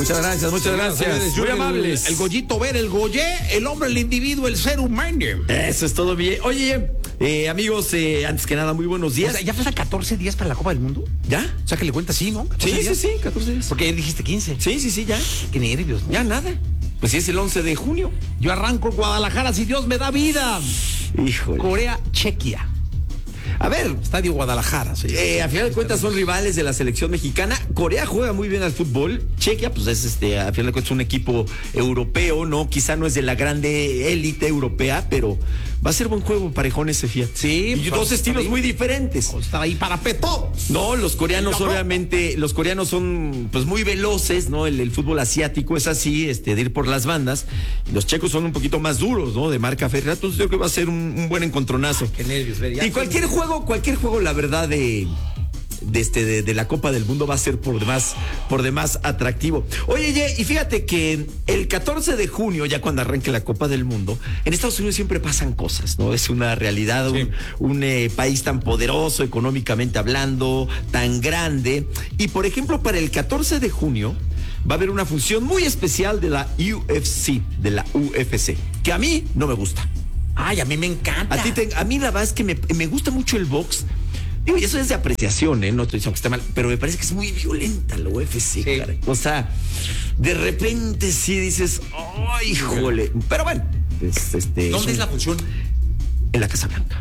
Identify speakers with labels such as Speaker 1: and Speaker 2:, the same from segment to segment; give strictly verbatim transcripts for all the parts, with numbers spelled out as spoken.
Speaker 1: Muchas gracias, muchas gracias. Señores, muy amables.
Speaker 2: El, el Goyito Ver, el Goyé, el hombre, el individuo, el ser humano.
Speaker 1: Eso es todo bien. Oye, eh, amigos, eh, antes que nada, muy buenos días.
Speaker 2: O sea, ¿ya faltan catorce días para la Copa del Mundo?
Speaker 1: ¿Ya?
Speaker 2: O sea, que le cuentas sí, ¿no?
Speaker 1: Sí,
Speaker 2: días.
Speaker 1: sí, sí, catorce días.
Speaker 2: Porque ayer dijiste quince.
Speaker 1: Sí, sí, sí, ya.
Speaker 2: Qué nervios, ¿no?
Speaker 1: Ya nada. Pues sí, es el once de junio.
Speaker 2: Yo arranco Guadalajara si Dios me da vida.
Speaker 1: Híjole.
Speaker 2: Corea, Chequia.
Speaker 1: A ver,
Speaker 2: Estadio Guadalajara, sí.
Speaker 1: Eh, a final de cuentas son rivales de la selección mexicana. Corea juega muy bien al fútbol. Chequia, pues es este, a final de cuentas un equipo europeo, ¿no? Quizá no es de la grande élite europea, pero va a ser buen juego, parejón ese, fíjate.
Speaker 2: Sí.
Speaker 1: Y dos estilos muy diferentes.
Speaker 2: Está ahí para peto.
Speaker 1: No, los coreanos obviamente, los coreanos son pues muy veloces, ¿no? El, el fútbol asiático es así, este, de ir por las bandas. Y los checos son un poquito más duros, ¿no? De marca férrea. Entonces yo creo que va a ser un, un buen encontronazo.
Speaker 2: Ay, qué nervios, ver,
Speaker 1: y cualquier juego Juego, cualquier juego, la verdad, de, de, este, de, de la Copa del Mundo va a ser por demás, por demás atractivo. Oye, ye, y fíjate que el catorce de junio, ya cuando arranque la Copa del Mundo, en Estados Unidos siempre pasan cosas, ¿no? Es una realidad, sí. un, un eh, país tan poderoso, económicamente hablando, tan grande. Y, por ejemplo, para el catorce de junio va a haber una función muy especial de la U F C, de la U F C, que a mí no me gusta.
Speaker 2: Ay, a mí me encanta.
Speaker 1: A ti te, a mí la verdad es que me, me gusta mucho el box. Digo, y eso es de apreciación, ¿eh? No estoy diciendo que está mal, pero me parece que es muy violenta la U F C, sí. Caray. O sea, de repente sí dices, ¡ay, híjole! Pero bueno, es, este.
Speaker 2: ¿Dónde es, un, es la función?
Speaker 1: En la Casa Blanca.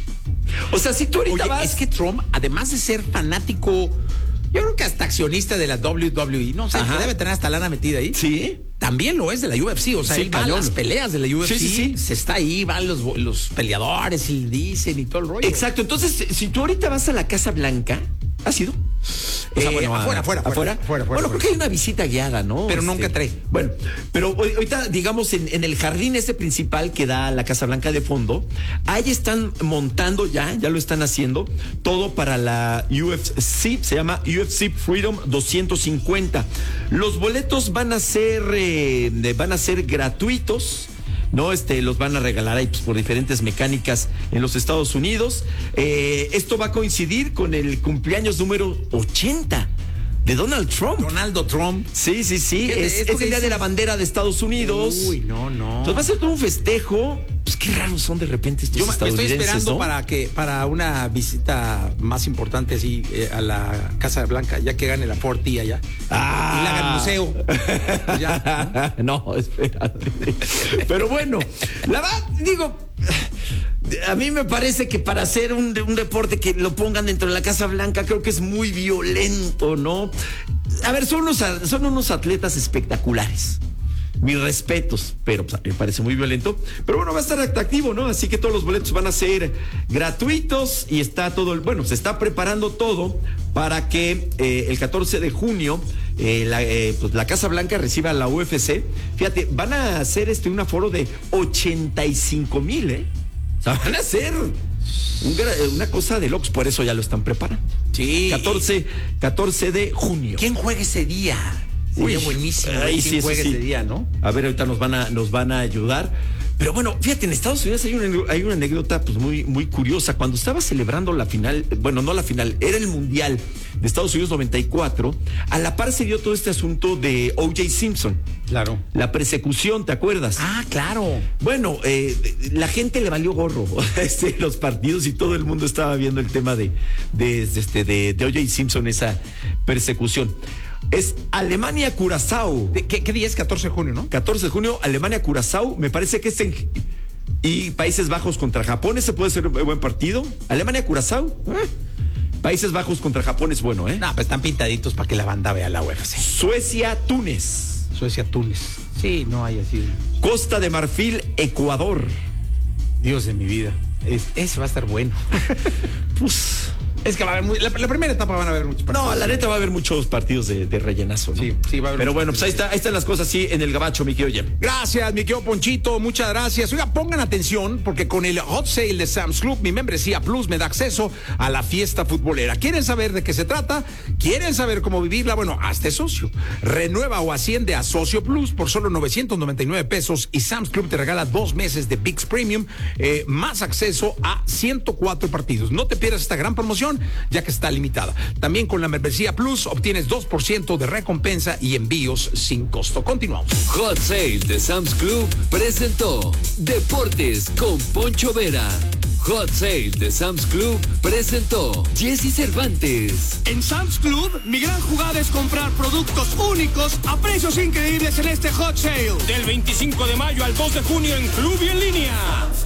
Speaker 1: O sea, si tú ahorita
Speaker 2: Oye,
Speaker 1: vas.
Speaker 2: Es que Trump, además de ser fanático, yo creo que hasta accionista de la W W E, no sé, debe tener hasta lana metida ahí.
Speaker 1: Sí.
Speaker 2: También lo es de la U F C, o sea,
Speaker 1: sí,
Speaker 2: él va a las peleas de la U F C,
Speaker 1: sí, sí, sí.
Speaker 2: se está ahí, van los, los peleadores y dicen y todo el rollo.
Speaker 1: Exacto, entonces, si tú ahorita vas a la Casa Blanca, ¿has ido?
Speaker 2: O sea, eh, bueno, afuera, afuera, afuera, afuera, afuera.
Speaker 1: Bueno, creo que hay una visita guiada, ¿no?
Speaker 2: Pero
Speaker 1: este,
Speaker 2: nunca trae.
Speaker 1: Bueno, pero ahorita, digamos, en, en el jardín ese principal que da a la Casa Blanca de fondo, ahí están montando ya, ya lo están haciendo, todo para la U F C, se llama U F C Freedom doscientos cincuenta. Los boletos van a ser, eh, van a ser gratuitos. No, este, los van a regalar ahí pues, por diferentes mecánicas en los Estados Unidos. Eh, esto va a coincidir con el cumpleaños número ochenta de Donald Trump.
Speaker 2: Donaldo Trump.
Speaker 1: Sí, sí, sí. Es, es el día de la bandera de Estados Unidos.
Speaker 2: Uy, no, no.
Speaker 1: Entonces va a ser todo un festejo. Pues qué raros son de repente estos
Speaker 2: Yo
Speaker 1: estadounidenses,
Speaker 2: me estoy esperando, ¿no? para que para una visita más importante así eh, a la Casa Blanca, ya que gane la Ford T allá.
Speaker 1: Ah.
Speaker 2: Y la haga el museo.
Speaker 1: Pues ya, ¿no? no, espérate. Pero bueno, la verdad, digo, a mí me parece que para hacer un, un deporte que lo pongan dentro de la Casa Blanca, creo que es muy violento, ¿no? A ver, son unos, son unos atletas espectaculares. Mis respetos, pero pues, me parece muy violento. Pero bueno, va a estar atractivo, ¿no? Así que todos los boletos van a ser gratuitos y está todo, el, bueno, se está preparando todo para que eh, el catorce de junio eh, la, eh, pues, la Casa Blanca reciba la U F C. Fíjate, van a hacer este un aforo de ochenta y cinco mil, ¿eh? O sea, van a hacer un, una cosa de locos, por eso ya lo están preparando.
Speaker 2: Sí.
Speaker 1: catorce de junio.
Speaker 2: ¿Quién juega ese día? Uy, buenísimo.
Speaker 1: Ahí sí,
Speaker 2: juega
Speaker 1: sí.
Speaker 2: ese día, ¿no?
Speaker 1: A ver, ahorita nos van a, nos van a ayudar. Pero bueno, fíjate, en Estados Unidos hay una, hay una anécdota pues muy, muy curiosa. Cuando estaba celebrando la final, bueno, no la final, era el Mundial de Estados Unidos noventa y cuatro, a la par se dio todo este asunto de O J Simpson.
Speaker 2: Claro.
Speaker 1: La persecución, ¿te acuerdas?
Speaker 2: Ah, claro.
Speaker 1: Bueno, eh, la gente le valió gorro, este, los partidos y todo el mundo estaba viendo el tema de, de, este, de, de O J Simpson, esa persecución. Es Alemania-Curazao.
Speaker 2: ¿Qué, ¿Qué día es? catorce de junio, ¿no?
Speaker 1: catorce de junio, Alemania-Curazao. Me parece que es en... Y Países Bajos contra Japón. Ese puede ser un buen partido. Alemania-Curazao. ¿Eh? Países Bajos contra Japón es bueno, ¿eh?
Speaker 2: No, pues están pintaditos para que la banda vea la U F C.
Speaker 1: Suecia-Túnez.
Speaker 2: Suecia-Túnez. Sí, no hay así.
Speaker 1: Costa de Marfil-Ecuador.
Speaker 2: Dios de mi vida. Es, ese va a estar bueno.
Speaker 1: Pues...
Speaker 2: Es que va a haber muy, la, la primera etapa van a haber muchos partidos.
Speaker 1: No, la neta va a haber muchos partidos de, de rellenazo, ¿no?
Speaker 2: Sí, sí, va a haber.
Speaker 1: Pero bueno, pues ahí está, ahí están las cosas, sí, en el gabacho, mi querido Jem.
Speaker 2: Gracias, mi querido Ponchito, muchas gracias. Oiga, pongan atención, porque con el Hot Sale de Sam's Club, mi membresía Plus me da acceso a la fiesta futbolera. ¿Quieren saber de qué se trata? ¿Quieren saber cómo vivirla? Bueno, hazte socio. Renueva o asciende a Socio Plus por solo novecientos noventa y nueve pesos y Sam's Club te regala dos meses de ViX Premium, eh, más acceso a ciento cuatro partidos. No te pierdas esta gran promoción promoción, ya que está limitada. También con la membresía Plus obtienes dos por ciento de recompensa y envíos sin costo. Continuamos.
Speaker 3: Hot Sale de Sam's Club presentó Deportes con Poncho Vera. Hot Sale de Sam's Club presentó Jesse Cervantes.
Speaker 4: En Sam's Club, mi gran jugada es comprar productos únicos a precios increíbles en este Hot Sale. Del veinticinco de mayo al dos de junio en Club y en línea.